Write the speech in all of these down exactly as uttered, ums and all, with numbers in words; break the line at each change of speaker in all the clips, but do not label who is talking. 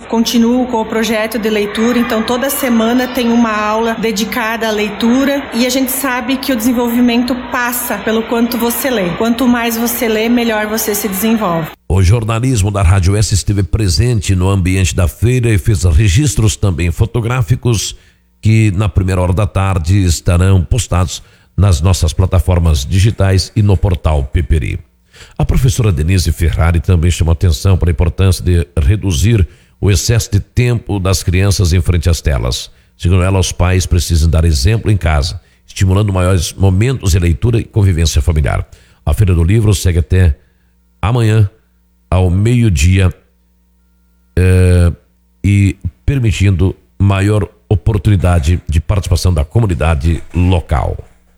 continuo com o projeto de leitura, então toda semana tem uma aula dedicada à leitura e a gente sabe que o desenvolvimento passa pelo quanto você lê. Quanto mais você lê, melhor você se desenvolve.
O jornalismo da Rádio S esteve presente no ambiente da feira e fez registros também fotográficos que na primeira hora da tarde estarão postados nas nossas plataformas digitais e no portal Peperi. A professora Denise Ferrari também chamou atenção para a importância de reduzir o excesso de tempo das crianças em frente às telas. Segundo ela, os pais precisam dar exemplo em casa, estimulando maiores momentos de leitura e convivência familiar. A Feira do Livro segue até amanhã, ao meio-dia, eh, e permitindo maior oportunidade de participação da comunidade local.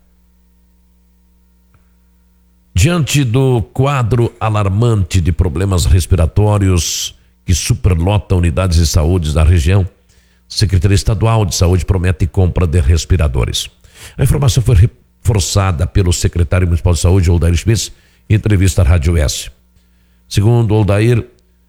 Diante do quadro alarmante de problemas respiratórios que superlotam unidades de saúde da região, a Secretaria Estadual de Saúde promete compra de respiradores. A informação foi reforçada pelo secretário municipal de saúde, Oldair Schmitz, em entrevista à Rádio S. Segundo Oldair,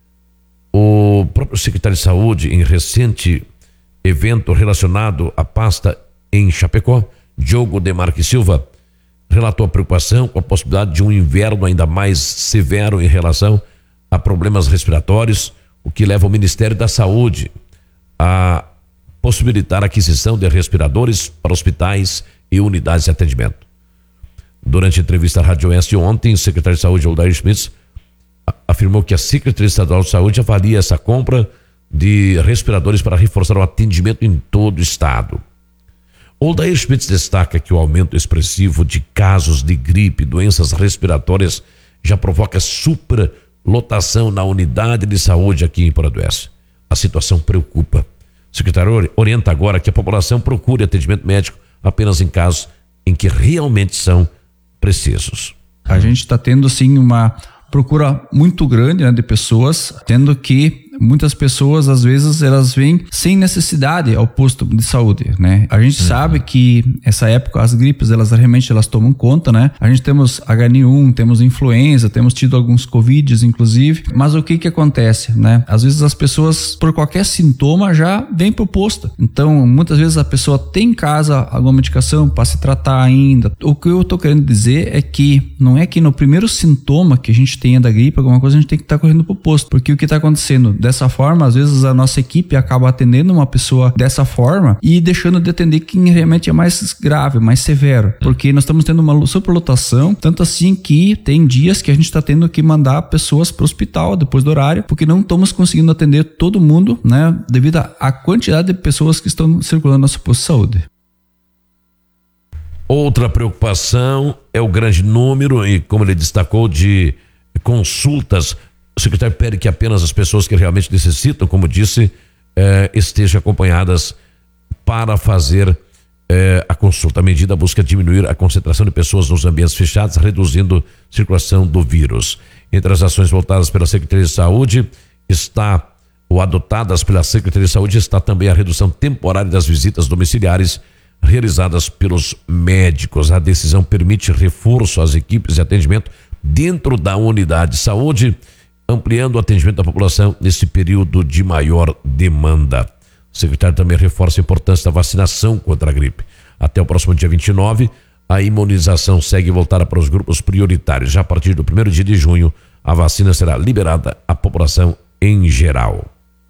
o próprio secretário de saúde, em recente evento relacionado à pasta em Chapecó, Diogo Demarque Silva, relatou a preocupação com a possibilidade de um inverno ainda mais severo em relação a problemas respiratórios, o que leva o Ministério da Saúde a possibilitar a aquisição de respiradores para hospitais e unidades de atendimento. Durante a entrevista à Rádio Oeste ontem, o secretário de Saúde, Oldair Schmitz, afirmou que a Secretaria Estadual de Saúde avalia essa compra de respiradores para reforçar o atendimento em todo o estado. Oldair Schmitz destaca que o aumento expressivo de casos de gripe e doenças respiratórias já provoca superlotação na unidade de saúde aqui em Paraduense. A situação preocupa. O secretário orienta agora que a população procure atendimento médico apenas em casos em que realmente são precisos.
A gente está tendo sim uma procura muito grande, né, de pessoas, tendo que muitas pessoas, às vezes, elas vêm sem necessidade ao posto de saúde, né? A gente uhum. sabe que essa época as gripes, elas realmente elas tomam conta, né? A gente temos H N um, temos influenza, temos tido alguns covides, inclusive, mas o que que acontece, né? Às vezes as pessoas, por qualquer sintoma, já vêm pro posto. Então, muitas vezes a pessoa tem em casa alguma medicação para se tratar ainda. O que eu tô querendo dizer é que não é que no primeiro sintoma que a gente tenha da gripe, alguma coisa, a gente tem que estar tá correndo pro posto, porque o que tá acontecendo dessa forma, às vezes a nossa equipe acaba atendendo uma pessoa dessa forma e deixando de atender quem realmente é mais grave, mais severo, porque nós estamos tendo uma superlotação, tanto assim que tem dias que a gente está tendo que mandar pessoas para o hospital depois do horário, porque não estamos conseguindo atender todo mundo, né, devido à quantidade de pessoas que estão circulando no nosso posto de saúde.
Outra preocupação é o grande número, e como ele destacou, de consultas. O secretário pede que apenas as pessoas que realmente necessitam, como disse, eh, estejam acompanhadas para fazer eh, a consulta. A medida busca diminuir a concentração de pessoas nos ambientes fechados, reduzindo a circulação do vírus. Entre as ações voltadas pela Secretaria de Saúde está, ou adotadas pela Secretaria de Saúde, está também a redução temporária das visitas domiciliares realizadas pelos médicos. A decisão permite reforço às equipes de atendimento dentro da unidade de saúde, ampliando o atendimento da população nesse período de maior demanda. O secretário também reforça a importância da vacinação contra a gripe. Até o próximo dia vinte e nove, a imunização segue voltada para os grupos prioritários. Já a partir do primeiro dia de junho, a vacina será liberada à população em geral.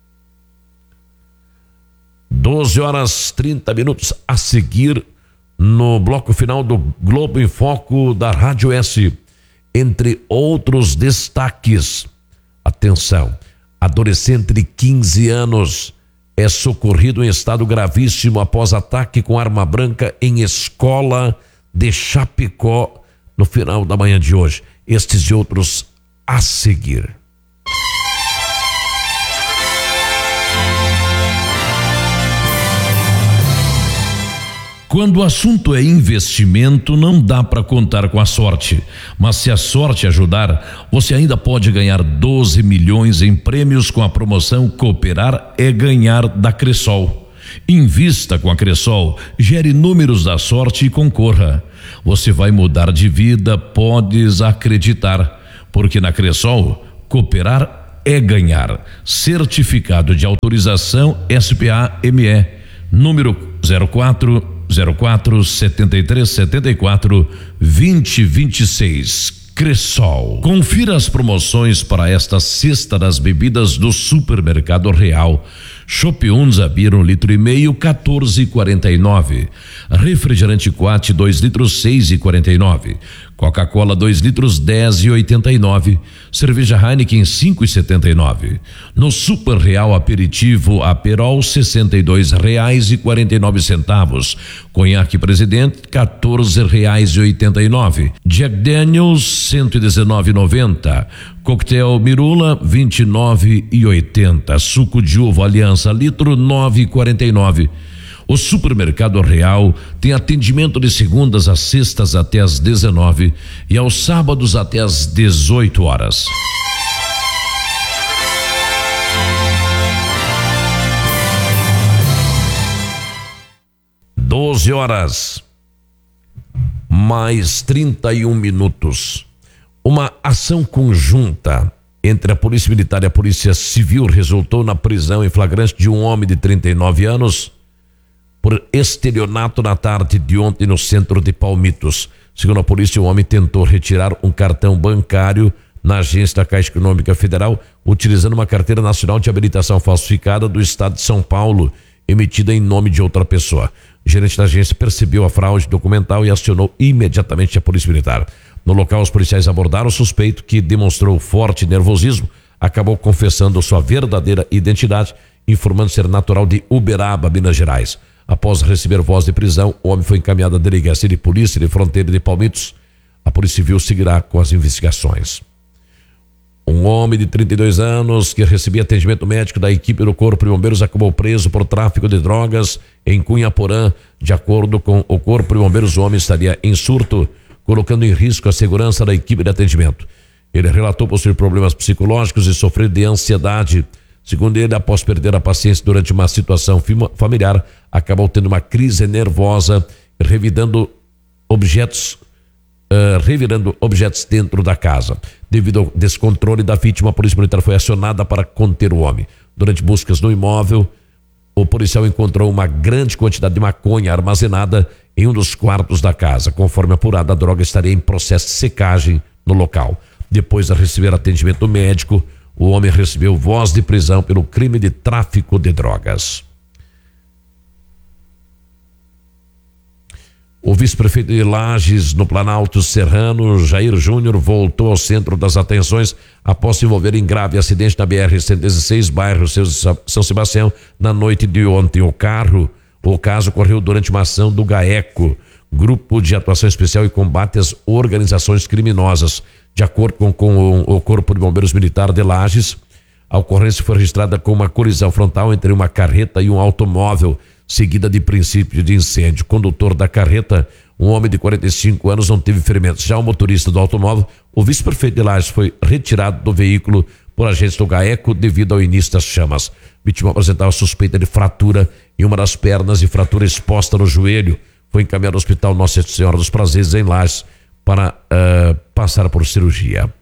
doze horas e trinta minutos a seguir no bloco final do Globo em Foco da Rádio S. Entre outros destaques, atenção, adolescente de quinze anos é socorrido em estado gravíssimo após ataque com arma branca em escola de Chapecó no final da manhã de hoje. Estes e outros a seguir.
Quando o assunto é investimento, não dá para contar com a sorte. Mas se a sorte ajudar, você ainda pode ganhar doze milhões em prêmios com a promoção Cooperar é Ganhar da Cressol. Invista com a Cressol, gere números da sorte e concorra. Você vai mudar de vida, podes acreditar. Porque na Cressol, cooperar é ganhar. Certificado de autorização S P A M E, número zero quatro zero quatro setenta e três setenta e quatro vinte e vinte e seis. Cressol. Confira as promoções para esta sexta das bebidas do Supermercado Real. Chopp Unza Beer um litro e meio, quatorze e quarenta e nove. Refrigerante Quat dois litros, seis e quarenta e nove. Coca-Cola dois litros, dez e oitenta e nove. Cerveja Heineken cinco e setenta e nove. No Super Real Aperitivo Aperol sessenta e dois reais e quarenta e nove centavos. Conhaque Presidente quatorze reais e oitenta e nove. Jack Daniels cento e dezenove e noventa. Coquetel Mirula vinte e nove e oitenta. Suco de uva Aliança litro nove e quarenta e nove. O Supermercado Real tem atendimento de segundas a sextas até às dezenove e aos sábados até às dezoito horas.
doze horas mais trinta e um minutos. Uma ação conjunta entre a Polícia Militar e a Polícia Civil resultou na prisão em flagrante de um homem de trinta e nove anos por estelionato na tarde de ontem no centro de Palmitos. Segundo a polícia, o homem tentou retirar um cartão bancário na agência da Caixa Econômica Federal, utilizando uma carteira nacional de habilitação falsificada do estado de São Paulo, emitida em nome de outra pessoa. O gerente da agência percebeu a fraude documental e acionou imediatamente a Polícia Militar. No local, os policiais abordaram o suspeito, que demonstrou forte nervosismo, acabou confessando sua verdadeira identidade, informando ser natural de Uberaba, Minas Gerais. Após receber voz de prisão, o homem foi encaminhado à Delegacia de Polícia de Fronteira de Palmitos. A Polícia Civil seguirá com as investigações. Um homem de trinta e dois anos que recebia atendimento médico da equipe do Corpo de Bombeiros acabou preso por tráfico de drogas em Cunhaporã. De acordo com o Corpo de Bombeiros, o homem estaria em surto, colocando em risco a segurança da equipe de atendimento. Ele relatou possuir problemas psicológicos e sofrer de ansiedade. Segundo ele, após perder a paciência durante uma situação familiar, acabou tendo uma crise nervosa, revirando objetos, uh, revirando objetos dentro da casa. Devido ao descontrole da vítima, a Polícia Militar foi acionada para conter o homem. Durante buscas no imóvel, o policial encontrou uma grande quantidade de maconha armazenada em um dos quartos da casa. Conforme apurado, a droga estaria em processo de secagem no local. Depois de receber atendimento médico, o homem recebeu voz de prisão pelo crime de tráfico de drogas. O vice-prefeito de Lages, no Planalto Serrano, Jair Júnior, voltou ao centro das atenções após se envolver em grave acidente na B R cento e dezesseis, bairro São Sebastião, na noite de ontem. O carro, o caso ocorreu durante uma ação do GAECO, Grupo de Atuação Especial e Combate às Organizações Criminosas. De acordo com, com o Corpo de Bombeiros Militar de Lages, a ocorrência foi registrada com uma colisão frontal entre uma carreta e um automóvel, seguida de princípio de incêndio. O condutor da carreta, um homem de quarenta e cinco anos, não teve ferimentos. Já o motorista do automóvel, o vice-prefeito de Lages, foi retirado do veículo por agentes do GAECO devido ao início das chamas. A vítima apresentava suspeita de fratura em uma das pernas e fratura exposta no joelho. Foi encaminhado ao Hospital Nossa Senhora dos Prazeres, em Lages, para uh, passar por cirurgia.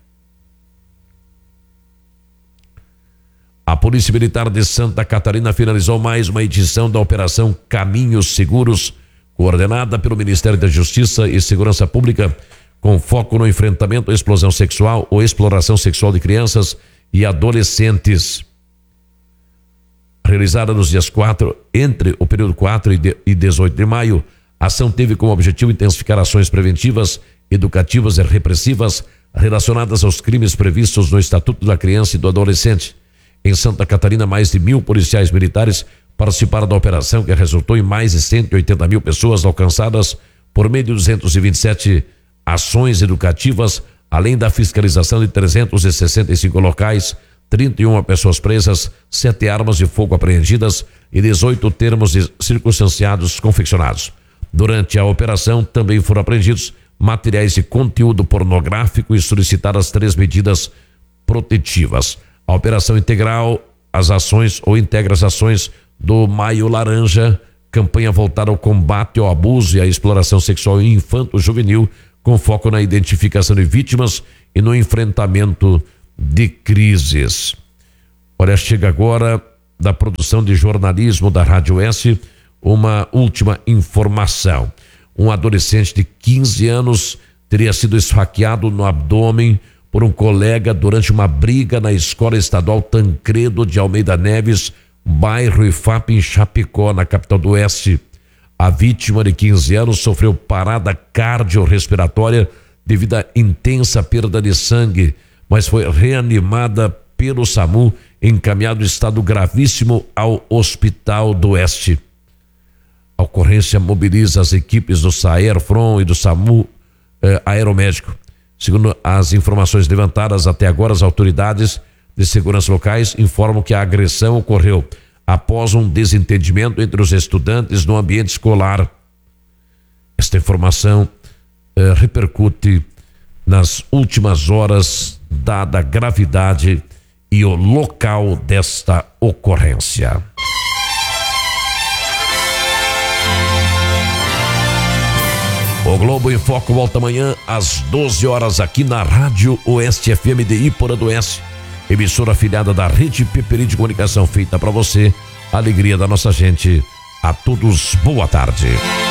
A Polícia Militar de Santa Catarina finalizou mais uma edição da Operação Caminhos Seguros, coordenada pelo Ministério da Justiça e Segurança Pública, com foco no enfrentamento à explosão sexual ou exploração sexual de crianças e adolescentes. Realizada nos dias quatro, entre o período quatro e dezoito de maio, a ação teve como objetivo intensificar ações preventivas, educativas e repressivas relacionadas aos crimes previstos no Estatuto da Criança e do Adolescente. Em Santa Catarina, mais de mil policiais militares participaram da operação, que resultou em mais de cento e oitenta mil pessoas alcançadas por meio de duzentas e vinte e sete ações educativas, além da fiscalização de trezentos e sessenta e cinco locais, trinta e uma pessoas presas, sete armas de fogo apreendidas e dezoito termos circunstanciados confeccionados. Durante a operação, também foram apreendidos materiais de conteúdo pornográfico e solicitadas três medidas protetivas. A operação integral, as ações ou integra as ações do Maio Laranja, campanha voltada ao combate ao abuso e à exploração sexual infanto-juvenil, com foco na identificação de vítimas e no enfrentamento de crises. Olha, chega agora da produção de jornalismo da Rádio Oeste uma última informação. Um adolescente de quinze anos teria sido esfaqueado no abdômen por um colega durante uma briga na Escola Estadual Tancredo de Almeida Neves, bairro Ifap, em Chapecó, na capital do Oeste. A vítima de quinze anos sofreu parada cardiorrespiratória devido à intensa perda de sangue, mas foi reanimada pelo SAMU, encaminhado em estado gravíssimo ao Hospital do Oeste. A ocorrência mobiliza as equipes do SAER-FRON e do SAMU eh, Aeromédico. Segundo as informações levantadas até agora, as autoridades de segurança locais informam que a agressão ocorreu após um desentendimento entre os estudantes no ambiente escolar. Esta informação eh, repercute nas últimas horas, dada a gravidade e o local desta ocorrência. O Globo em Foco volta amanhã às doze horas aqui na Rádio Oeste F M de Iporã do Oeste, emissora afiliada da Rede Peperi de Comunicação, feita para você, a alegria da nossa gente. A todos, boa tarde.